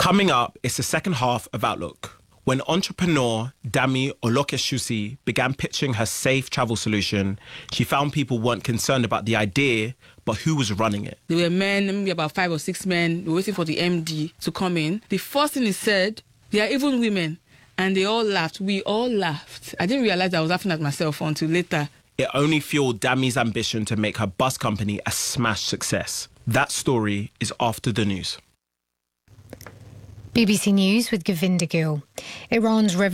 Coming up, it's the second half of Outlook. When entrepreneur Dami Olokeshusi began pitching her safe travel solution, she found people weren't concerned about the idea, but who was running it. There were men, maybe about 5 or 6 men, waiting for the MD to come in. The first thing he said, there are even women. And they all laughed. We all laughed. I didn't realize I was laughing at myself until later. It only fueled Dami's ambition to make her bus company a smash success. That story is after the news. BBC News with Govinda Gill. Iran's